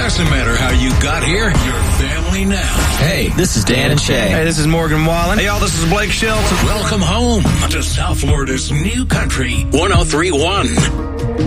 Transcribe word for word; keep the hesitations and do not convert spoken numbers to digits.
Doesn't matter how you got here, you're family now. Hey, this is Dan and Shay. Hey, this is Morgan Wallen. Hey, y'all, this is Blake Shelton. Welcome home to South Florida's new country, one oh three point one.